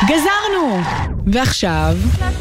גזרנו! ועכשיו...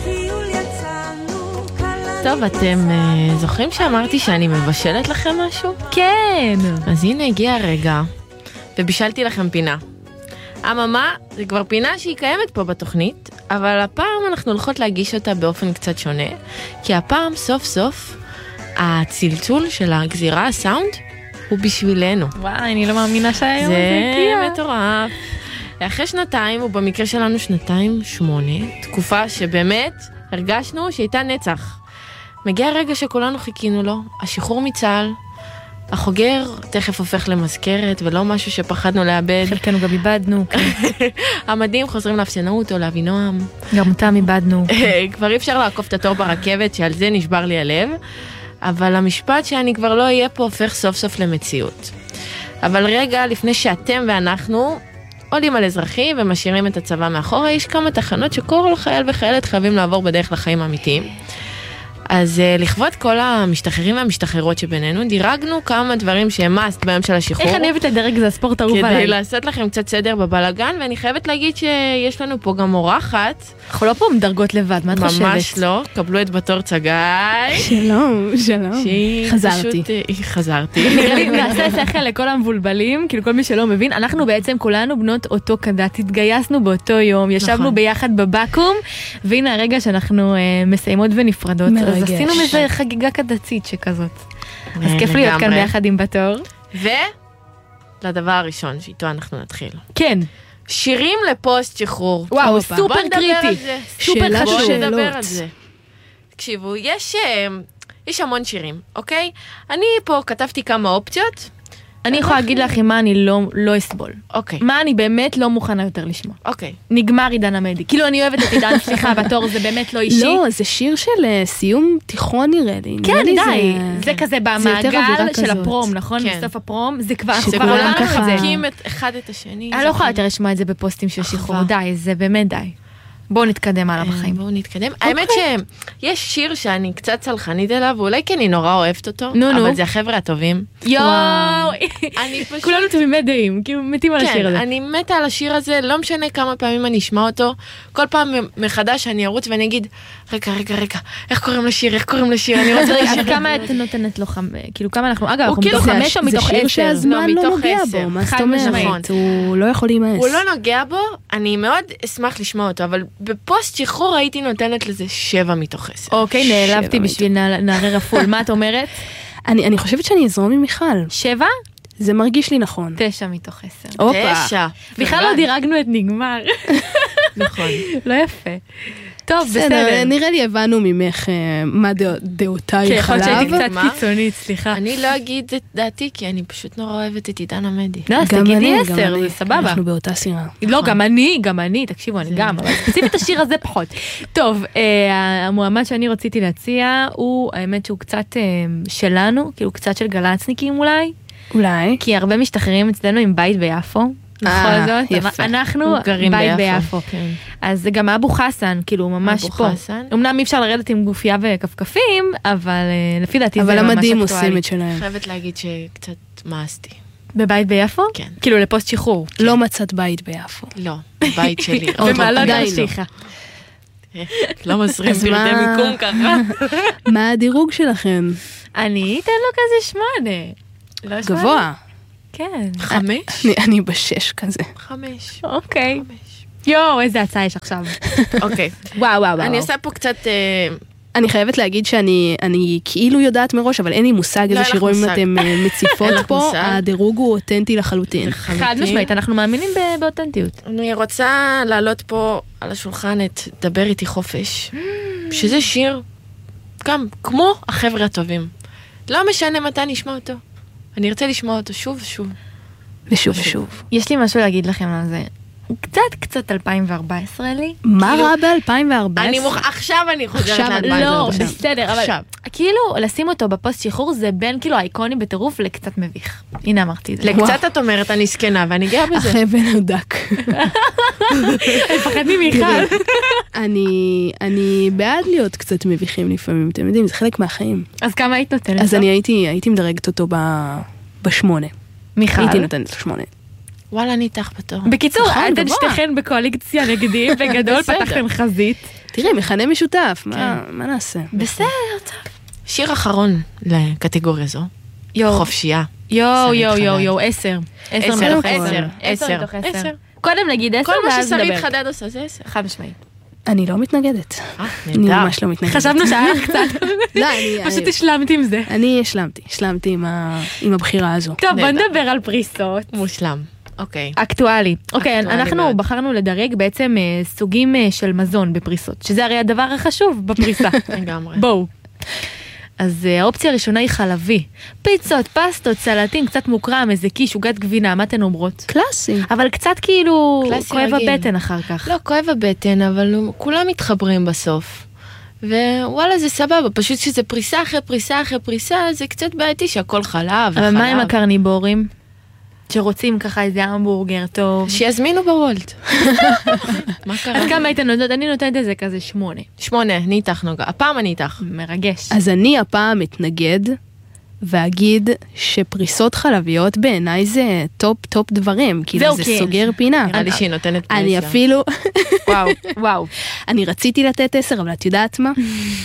טוב, אתם זוכרים שאמרתי שאני מבשלת לכם משהו? כן! אז הנה הגיע הרגע, ובישלתי לכם פינה. אממה, זה כבר פינה שהיא קיימת פה בתוכנית, אבל הפעם אנחנו הולכות להגיש אותה באופן קצת שונה, כי הפעם סוף סוף הצלצול של הגזירה, הסאונד, הוא בשבילנו. וואי, אני לא מאמינה שהיום זה הגיע. זה מטורף. אחרי שנתיים, ובמקרה שלנו 2.8, תקופה שבאמת הרגשנו שהייתה נצח. מגיע הרגע שכולנו חיכינו לו, השחרור מצה"ל, החוגר תכף הופך למזכרת, ולא משהו שפחדנו לאבד. חלקנו גם איבדנו. המדים חוזרים לאפסנאות או לאבינועם. גם אותם איבדנו. כבר אי אפשר לעקוף את התור ברכבת, שעל זה נשבר לי הלב, אבל המשפט שאני כבר לא אהיה פה הופך סוף סוף למציאות. אבל רגע, לפני שאתם ואנחנו עולים על אזרחים ומשאירים את הצבא מאחורה, יש כמה תחנות שכל חייל וחיילת חייבים לעבור בדרך לחיים האמיתיים. אז לכבוד כל המשתחררים והמשתחררות שבינינו, דירגנו כמה דברים שהם מאסט ביום של השחרור. איך אני אוהבת לדרג, זה הספורט אהוב עליי. כדי לעשות לכם קצת סדר בבלגן, ואני חייבת להגיד שיש לנו פה גם אורחת. אנחנו לא פה מדרגות לבד, מה את חושבת? ממש לא, קבלו את בתור צגאי. שלום, שלום. חזרתי. חזרתי. נראה לי, נעשה שכל לכל המבולבלים, כאילו כל מי שלא מבין, אנחנו בעצם כולנו בנות אותו קדת, התגייסנו באותו יום, ישבנו ביחד בבקו"ם, והנה הרגע שאנחנו מסיימות ונפרדות. אז עשינו מזה חגיגה קדצית שכזאת. אז כיף להיות כאן ביחד עם בתור. ולדבר הראשון שאיתו אנחנו נתחיל. כן. שירים לפוסט שחרור. וואו, סופר קריטי. סופר חשוב. בוא נדבר על זה. תקשיבו, יש המון שירים, אוקיי? אני פה כתבתי כמה אופציות. אני יכולה להגיד לך מה אני לא אסבול. אוקיי. מה אני באמת לא מוכנה יותר לשמוע. אוקיי. נגמר עידן עמדי. כאילו אני אוהבת את עידן, סליחה, בתור זה באמת לא אישי. לא, זה שיר של סיום תיכון נראה לי. כן, די. זה כזה במעגל של הפרום, נכון? כן. בסוף הפרום, זה כבר שכולם ככה מחזקים אחד את השני. אני לא יכולה יותר לשמוע את זה בפוסטים של שחרור. די, זה באמת די. בואו נתקדם הלאה בחיים. בואו נתקדם. האמת שיש שיר שאני קצת צלחנית אליו, ואולי כי אני נורא אוהבת אותו, אבל זה החבר'ה הטובים. יואו! כולנו תמימי דעים, כאילו מתים על השיר הזה. כן, אני מתה על השיר הזה, לא משנה כמה פעמים אני אשמע אותו, כל פעם מחדש אני ארוץ ואני אגיד, רגע, איך קוראים לשיר, אני רוצה לשיר. אז כמה את נותנת לו כאילו כמה אנחנו, אגב, אנחנו מתוך 5 או מתוך 10? זה שיר שהזמן לא נוגע בו, מה זאת אומרת? הוא לא יכול להימאס. הוא לא נוגע בו, אני מאוד אשמח לשמוע אותו, אבל בפוסט שחרור הייתי נותנת לזה 7 מתוך 10. אוקיי, נעלבתי בשביל נערי רפול. מה את אומרת? אני חושבת שאני אזרום עם מיכל. 7? זה מרגיש לי נכון. 9 מתוך 10. 9. בכלל לא דירגנו את נגמר. נכון. לא יפה. טוב, בסדר. נראה לי הבנו ממך מה דעותיי חלב. כן, יכול להיות שהייתי קצת קיצונית, סליחה. אני לא אגיד את דעתי, כי אני פשוט נורא אוהבת את עידן עמדי. לא, אז תגידי 10, זה סבבה. אנחנו באותה סירה. לא, גם אני, תקשיבו, אני גם, אבל ספציפית השיר הזה פחות. טוב, המועמד שאני רציתי להציע, הוא, האמת שהוא קצת שלנו, כאילו קצת של גלצניקים אולי. אולי. כי הרבה משתחררים אצלנו עם בית ביפו. בכל זאת, אנחנו בית ביפו. אז זה גם אבו חסן, כאילו ממש פה. אמנם אי אפשר לרדת עם גופייה וכפכפים, אבל לפי דעתי זה ממש אקטואלי. אבל המדים עושים את שלהם. חייבת להגיד שקצת מאסתי. בבית ביפו? כן. כאילו לפוסט שחרור. לא מצאת בית ביפו. לא, בבית שלי. במעלה תרשיחה. לא מסרים פרטי מיקום ככה. מה הדירוג שלכם? אני אתן לו כזה 8. גבוה. כן. 5? אני ב6 כזה. 5. אוקיי. יואו, איזה הצעה יש עכשיו. אוקיי. וואו. אני עושה פה קצת... אני חייבת להגיד שאני כאילו יודעת מראש, אבל אין לי מושג איזה שירים אתם מציפות פה. הדירוג הוא אותנטי לחלוטין. חד משמעית, אנחנו מאמינים באותנטיות. אני רוצה להעלות פה על השולחן את דבר איתי חופש, שזה שיר גם כמו החבר'ה הטובים. לא משנה מתי נשמע אותו. אני ארצה לשמוע אותו שוב ושוב. ושוב. יש לי משהו להגיד לכם על זה. קצת 2014 לי. מה רע ב-2014? עכשיו אני חוזרת ל-2014. לא, בסדר, אבל כאילו לשים אותו בפוסט שחרור זה בין כאילו האיקוני בטירוף לקצת מביך. הנה אמרתי את זה. לקצת את אומרת אני זקנה ואני גאה בזה. אחרי בן הדק. פחד ממיכל. אני בעד להיות קצת מביכים לפעמים, אתם יודעים, זה חלק מהחיים. אז כמה היית נותנת? אז אני הייתי מדרגת אותו ב8. מיכל? הייתי נותנת לו 8. וואלה, אני איתך בתור. בקיצור, אתן שתיכן בקואליציה נגדי, בגדול פתחתם חזית. תראי, מכנה משותף, מה נעשה? בסדר, טוב. שיר אחרון לקטגוריה זו. חופשייה. יו, 10. 10 מתוך 10. קודם נגיד 10 כל מה ששרית חדד עושה זה 10. חד משמעית. אני לא מתנגדת. אני ממש לא מתנגדת. חשבנו שהיה קצת. לא, פשוט השלמתי עם זה. אני השלמתי עם הבחירה הזו. טוב, בוא נדבר על פריסות. מושלם. אוקיי. אקטואלי. אוקיי, אנחנו בחרנו לדרג בעצם סוגים של מזון בפריסות, שזה הרי הדבר החשוב בפריסה. לגמרי. בואו. אז האופציה הראשונה היא חלבי. פיצות, פסטות, סלטים, קצת מוקרם, איזה קיש, עוגת גבינה, מה אתן אומרות? קלאסי. אבל קצת כאילו כואב הבטן אחר כך. לא, כואב הבטן, אבל כולם מתחברים בסוף. ווואלה, זה סבבה, פשוט שזה פריסה אחרי פריסה אחרי פריסה, זה קצת בעייתי שהכל חלב. אבל מה עם הקרניבורים? שרוצים ככה איזה המבורגר טוב. שיזמינו בוולט. מה קרה? אז כמה הייתן נותנת? אני נותנת את זה כזה 8. 8, אני איתך נוגע. הפעם אני איתך. מרגש. אז אני הפעם מתנגד ואגיד שפריסות חלביות בעיניי זה טופ דברים. כאילו זה סוגר פינה. נראה לי שהיא נותנת פריסה. אני אפילו... וואו. אני רציתי לתת 10, אבל את יודעת מה?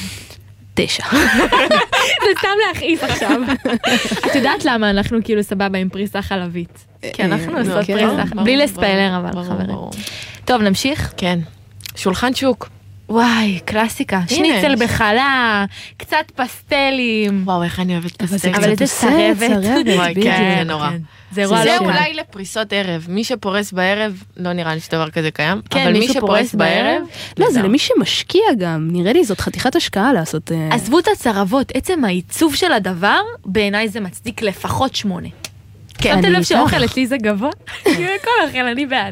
9. זה סתם להכעיס עכשיו. את יודעת למה אנחנו כאילו סבבה עם פריסה חלבית? כי אנחנו עושות פריסה, בלי לספיילר אבל חברים. טוב, נמשיך? כן. שולחן שוק. וואי, קלאסיקה. שניצל בחלה, קצת פסטלים. וואו, איך אני אוהבת פסטלים. אבל איזה צרבת. וואי, כן, נורא. זה אולי לפריסות ערב. מי שפורס בערב, לא נראה לי שדבר כזה קיים. אבל מי שפורס בערב... לא, זה למי שמשקיע גם. נראה לי זאת חתיכת השקעה לעשות... עזבו את הצרבות. עצם העיצוב של הדבר, בעיניי זה מצדיק לפחות 8. שמתם לב שאוכל אצלי זה גבוה? כל אוכל, אני בעד.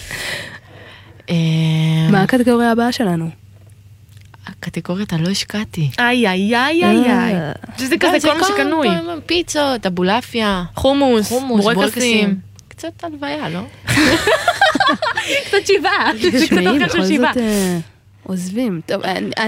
מה הקטגוריה הבאה שלנו? הקטגוריות הלא השקעתי. איי. שזה כזה כל מה שקנוי. פיצות, אבולאפיה, חומוס, בורקסים. קצת הלוויה, לא? קצת שבעה. תשמעי, בכל זאת עוזבים. טוב,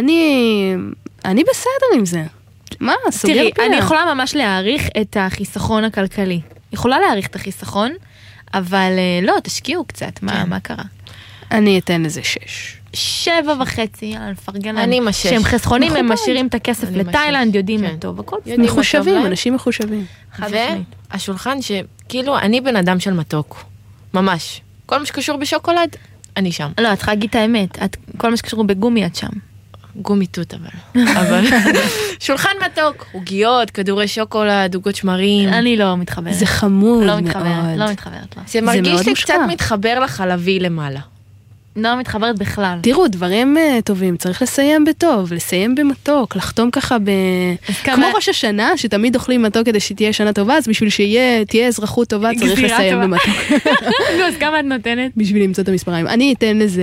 אני בסדר עם זה. מה, סוגר פינה. תראי, אני יכולה ממש להעריך את החיסכון הכלכלי. יכולה להעריך את החיסכון, אבל לא, תשקיעו קצת. מה קרה? אני אתן לזה 6. 7.5, לפרגן להם. אני עם 6. שהם חסכונים, הם משאירים את הכסף לתאילנד, יודעים מה טוב, הכל. מחושבים, אנשים מחושבים. והשולחן שכאילו, אני בן אדם של מתוק. ממש. כל מה שקשור בשוקולד, אני שם. לא, את צריכה להגיד את האמת. כל מה שקשור בגומי, את שם. גומי תות אבל. שולחן מתוק, עוגיות, כדורי שוקולד, עוגות שמרים. אני לא מתחברת. זה חמוד מאוד. לא מתחברת. זה מרגיש לי קצת מתחבר לחלבי למעלה. לא מתחברת בכלל. תראו, דברים טובים, צריך לסיים בטוב, לסיים במתוק, לחתום ככה כמו ראש השנה, שתמיד אוכלים מתוק כדי שתהיה שנה טובה, אז בשביל שתהיה אזרחות טובה, צריך לסיים במתוק. אז כמה את נותנת? בשביל למצוא את המספרים. אני אתן לזה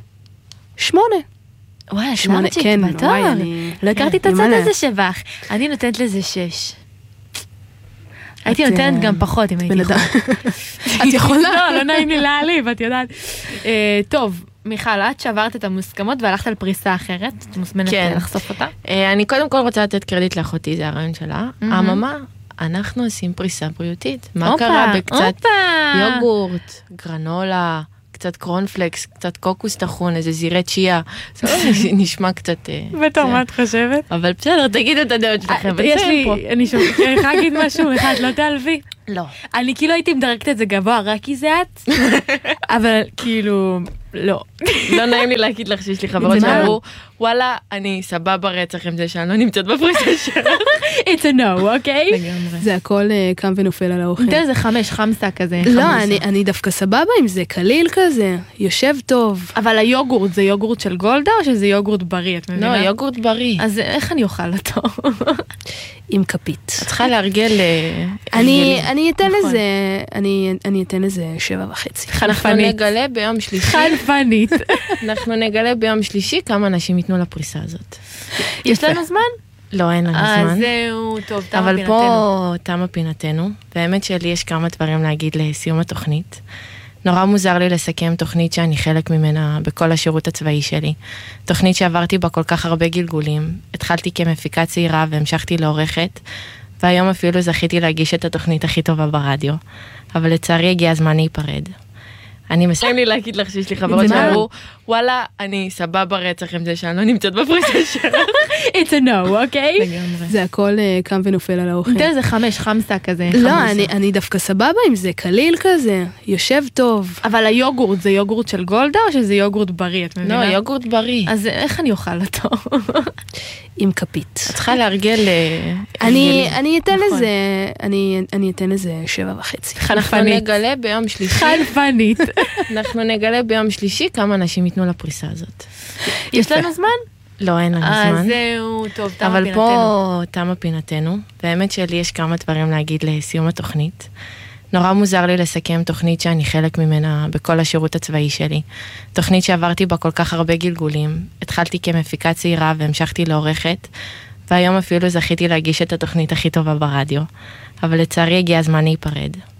8. וואי, 8, כן, וואי, לא הכרתי את הצד הזה שבח. אני נותנת לזה 6. הייתי נותנת גם פחות אם הייתי יכולה. את יכולה? לא נעים לי להעליב, את יודעת. טוב, מיכל, את שברת את המוסכמות והלכת על פריסה אחרת, את מוזמנת לחשוף אותה. אני קודם כל רוצה לתת קרדיט לאחותי, זה הרעיון שלה. אממה, אנחנו עושים פריסה בריאותית. מה קרה בקצת יוגורט, גרנולה, קצת קרונפלקס, קצת קוקוס טחון, איזה זירי צ'יה. זה נשמע קצת... בתור מה את חושבת? אבל בסדר, תגידו את הדעות שלכם. יש לי, אני יכולה להגיד משהו, אחד, לא תעלבי. לא. אני כאילו הייתי מדרקת את זה גבוה, רק כי זה את, אבל כאילו, לא. לא נעים לי להגיד לך שיש לי חברות שאמרו, וואלה, אני סבבה רצח עם זה שאני לא נמצאת בפריסה שלך. It's a no, אוקיי? זה הכל קם ונופל על האוכל. זה 5, חמסה כזה. לא, אני דווקא סבבה עם זה, קליל כזה, יושב טוב. אבל היוגורט זה יוגורט של גולדה או שזה יוגורט בריא, את מבינה? לא, יוגורט בריא. אז איך אני אוכל אותו? עם כפית. את צריכה להרגל... אני אתן לזה 7.5. אנחנו נגלה ביום שלישי. חלפנית. אנחנו נגלה ביום שלישי כמה אנשים ייתנו לפריסה הזאת. יש לנו זמן? לא, אין לנו זמן. זהו, טוב, תמה פינתנו. אבל פה תמה פינתנו. והאמת שלי יש כמה דברים להגיד לסיום התוכנית. נורא מוזר לי לסכם תוכנית שאני חלק ממנה בכל השירות הצבאי שלי. תוכנית שעברתי בה כל כך הרבה גלגולים. התחלתי כמפיקה צעירה והמשכתי לעורכת. והיום אפילו זכיתי להגיש את התוכנית הכי טובה ברדיו, אבל לצערי הגיע הזמן להיפרד. אני מסיים לי להגיד לך שיש לי חברות שאמרו, וואלה, אני סבבה רצח עם זה שאני לא נמצאת בפריסה שלך. It's a no, אוקיי? זה הכל קם ונופל על האוכל. זה 5, חמסה כזה. לא, אני דווקא סבבה עם זה, קליל כזה, יושב טוב. אבל היוגורט זה יוגורט של גולדה או שזה יוגורט בריא, את מבינה? לא, יוגורט בריא. אז איך אני אוכל אותו? עם כפית. את צריכה להרגל... אני אתן לזה 7.5. אנחנו נגלה ביום שלישי. חנפנית. אנחנו נגלה ביום שלישי כמה אנשים ייתנו לפריסה הזאת. יש לנו זמן? לא, אין לנו זמן. זהו, טוב, תמה אבל פינתנו. פה תמה פינתנו, והאמת שלי יש כמה דברים להגיד לסיום התוכנית. נורא מוזר לי לסכם תוכנית שאני חלק ממנה בכל השירות הצבאי שלי. תוכנית שעברתי בה כל כך הרבה גלגולים. התחלתי כמפיקה צעירה והמשכתי לעורכת, והיום אפילו זכיתי להגיש את התוכנית הכי טובה ברדיו. אבל לצערי הגיע הזמן להיפרד.